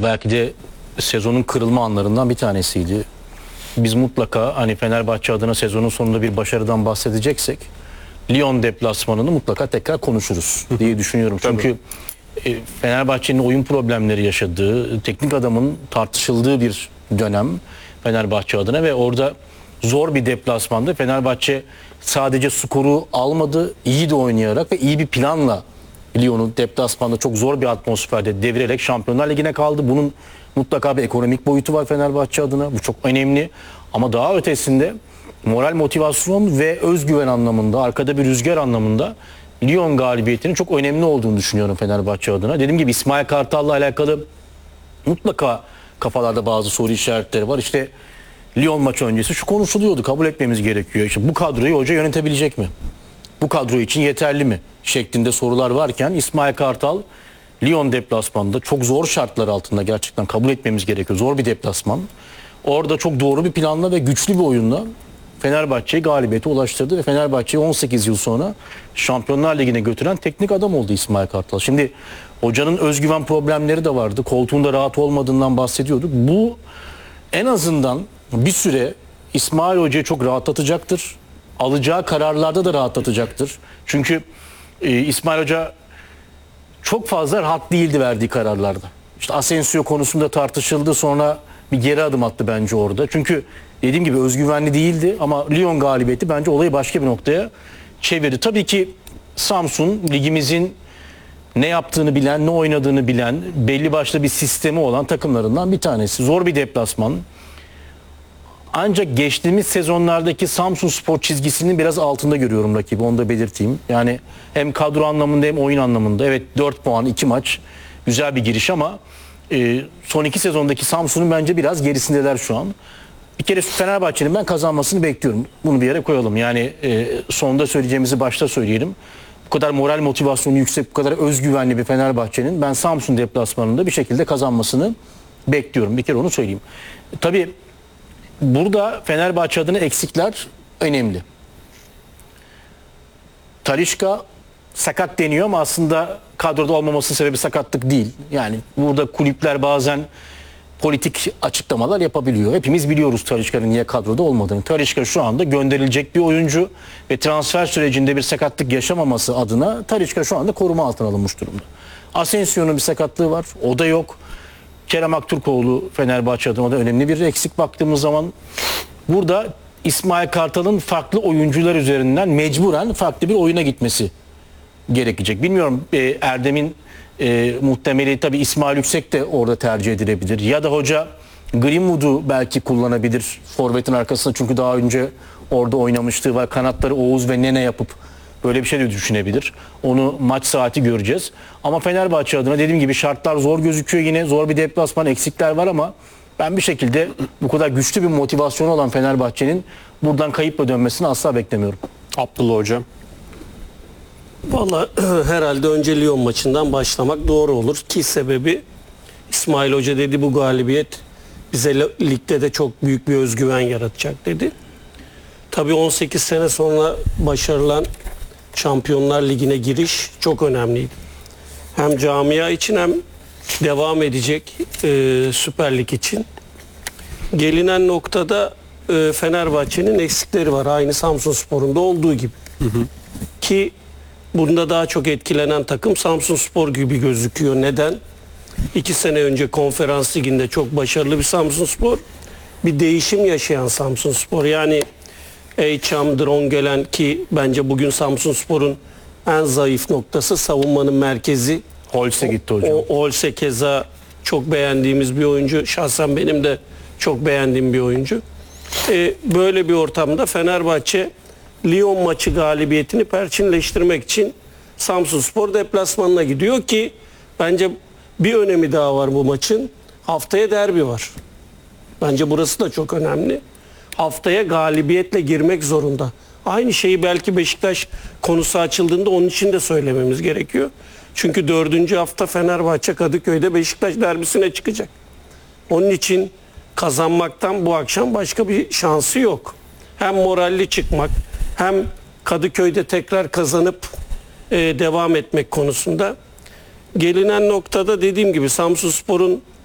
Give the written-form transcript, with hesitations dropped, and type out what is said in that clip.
belki de sezonun kırılma anlarından bir tanesiydi. Biz mutlaka hani Fenerbahçe adına sezonun sonunda bir başarıdan bahsedeceksek Lyon deplasmanını mutlaka tekrar konuşuruz diye düşünüyorum. Çünkü Fenerbahçe'nin oyun problemleri yaşadığı, teknik adamın tartışıldığı bir dönem Fenerbahçe adına ve orada zor bir deplasmanda Fenerbahçe sadece skoru almadı, iyi de oynayarak ve iyi bir planla Lyon'u deplasmanda çok zor bir atmosferde devirerek Şampiyonlar Ligi'ne kaldı. Bunun mutlaka bir ekonomik boyutu var Fenerbahçe adına. Bu çok önemli. Ama daha ötesinde moral, motivasyon ve özgüven anlamında, arkada bir rüzgar anlamında Lyon galibiyetinin çok önemli olduğunu düşünüyorum Fenerbahçe adına. Dediğim gibi İsmail Kartal'la alakalı mutlaka kafalarda bazı soru işaretleri var. İşte Lyon maçı öncesi şu konuşuluyordu, kabul etmemiz gerekiyor. İşte bu kadroyu hoca yönetebilecek mi? Bu kadro için yeterli mi? Şeklinde sorular varken İsmail Kartal Lyon deplasmanında çok zor şartlar altında gerçekten kabul etmemiz gerekiyor. Zor bir deplasman. Orada çok doğru bir planla ve güçlü bir oyunla Fenerbahçe'yi galibiyete ulaştırdı ve Fenerbahçe'yi 18 yıl sonra Şampiyonlar Ligi'ne götüren teknik adam oldu İsmail Kartal. Şimdi hocanın özgüven problemleri de vardı. Koltuğunda rahat olmadığından bahsediyorduk. Bu en azından bir süre İsmail Hoca'yı çok rahatlatacaktır. Alacağı kararlarda da rahatlatacaktır. Çünkü İsmail Hoca çok fazla rahat değildi verdiği kararlarda. İşte Asensio konusunda tartışıldı, sonra bir geri adım attı bence orada. Çünkü dediğim gibi özgüvenli değildi ama Lyon galibiyeti bence olayı başka bir noktaya çevirdi. Tabii ki Samsun ligimizin ne yaptığını bilen, ne oynadığını bilen, belli başlı bir sistemi olan takımlarından bir tanesi. Zor bir deplasman. Ancak geçtiğimiz sezonlardaki Samsunspor çizgisinin biraz altında görüyorum rakibi. Onu da belirteyim. Yani hem kadro anlamında hem oyun anlamında. Evet 4 puan 2 maç güzel bir giriş ama son 2 sezondaki Samsun'un bence biraz gerisindeler şu an. Bir kere Fenerbahçe'nin ben kazanmasını bekliyorum. Bunu bir yere koyalım. Yani sonunda söyleyeceğimizi başta söyleyelim. Bu kadar moral motivasyonu yüksek, bu kadar özgüvenli bir Fenerbahçe'nin ben Samsun deplasmanında bir şekilde kazanmasını bekliyorum. Bir kere onu söyleyeyim. Tabii burada Fenerbahçe adına eksikler önemli. Talisca sakat deniyor ama aslında kadroda olmamasının sebebi sakatlık değil. Yani burada kulüpler bazen politik açıklamalar yapabiliyor. Hepimiz biliyoruz Talisca'nın niye kadroda olmadığını. Talisca şu anda gönderilecek bir oyuncu ve transfer sürecinde bir sakatlık yaşamaması adına Talisca şu anda koruma altına alınmış durumda. Asensio'nun bir sakatlığı var. O da yok. Kerem Aktürkoğlu Fenerbahçe adına da önemli bir eksik baktığımız zaman. Burada İsmail Kartal'ın farklı oyuncular üzerinden mecburen farklı bir oyuna gitmesi gerekecek. Bilmiyorum Erdem'in muhtemeli tabii İsmail Yüksek de orada tercih edilebilir. Ya da hoca Greenwood'u belki kullanabilir forvetin arkasında. Çünkü daha önce orada oynamışlığı var. Kanatları Oğuz ve Nene yapıp böyle bir şey de düşünebilir. Onu maç saati göreceğiz. Ama Fenerbahçe adına dediğim gibi şartlar zor gözüküyor yine. Zor bir deplasman, eksikler var ama ben bir şekilde bu kadar güçlü bir motivasyonu olan Fenerbahçe'nin buradan kayıpla dönmesini asla beklemiyorum. Abdullah Hocam. Valla herhalde önce Lyon maçından başlamak doğru olur ki sebebi İsmail Hoca dedi bu galibiyet bize ligde de çok büyük bir özgüven yaratacak dedi. Tabii 18 sene sonra başarılan Şampiyonlar Ligi'ne giriş çok önemliydi. Hem camia için hem devam edecek Süper Lig için. Gelinen noktada Fenerbahçe'nin eksikleri var. Aynı Samsunspor'un da olduğu gibi. Ki bunda daha çok etkilenen takım Samsunspor gibi gözüküyor. Neden? 2 sene önce Konferans Ligi'nde çok başarılı bir Samsunspor. Bir değişim yaşayan Samsunspor. Yani Eyçam, Drongelen ki bence bugün Samsunspor'un en zayıf noktası savunmanın merkezi. Holse gitti hocam. Holse keza çok beğendiğimiz bir oyuncu. Şahsen benim de çok beğendiğim bir oyuncu. Böyle bir ortamda Fenerbahçe Lyon maçı galibiyetini perçinleştirmek için Samsunspor deplasmanına gidiyor ki bence bir önemi daha var bu maçın. Haftaya derbi var. Bence burası da çok önemli. Haftaya galibiyetle girmek zorunda. Aynı şeyi belki Beşiktaş konusu açıldığında onun için de söylememiz gerekiyor. Çünkü 4. hafta Fenerbahçe Kadıköy'de Beşiktaş derbisine çıkacak. Onun için kazanmaktan bu akşam başka bir şansı yok. Hem moralli çıkmak hem Kadıköy'de tekrar kazanıp devam etmek konusunda. Gelinen noktada dediğim gibi Samsunspor'un